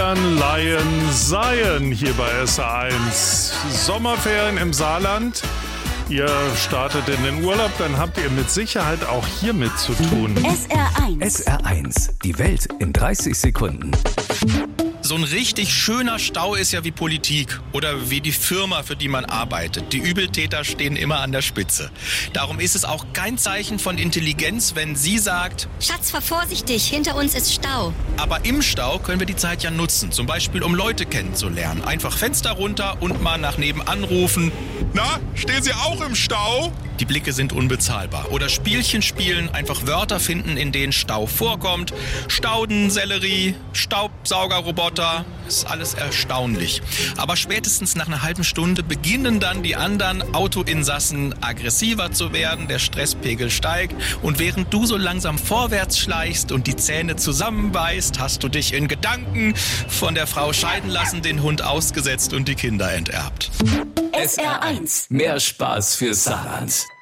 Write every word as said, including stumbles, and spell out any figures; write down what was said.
Seien, Laien, Seien hier bei S R eins. Sommerferien im Saarland. Ihr startet in den Urlaub, dann habt ihr mit Sicherheit auch hiermit zu tun. S R eins. S R eins, die Welt in dreißig Sekunden. So ein richtig schöner Stau ist ja wie Politik oder wie die Firma, für die man arbeitet. Die Übeltäter stehen immer an der Spitze. Darum ist es auch kein Zeichen von Intelligenz, wenn sie sagt: Schatz, fahr vorsichtig, hinter uns ist Stau. Aber im Stau können wir die Zeit ja nutzen, zum Beispiel um Leute kennenzulernen. Einfach Fenster runter und mal nach nebenan rufen. Na, stehen Sie auch im Stau? Die Blicke sind unbezahlbar. Oder Spielchen spielen, einfach Wörter finden, in denen Stau vorkommt. Stauden, Sellerie, Staubsaugerroboter, ist alles erstaunlich. Aber spätestens nach einer halben Stunde beginnen dann die anderen Autoinsassen aggressiver zu werden, der Stresspegel steigt und während du so langsam vorwärts schleichst und die Zähne zusammenbeißt, hast du dich in Gedanken von der Frau scheiden lassen, den Hund ausgesetzt und die Kinder enterbt. S R eins. Mehr Spaß fürs Saarland.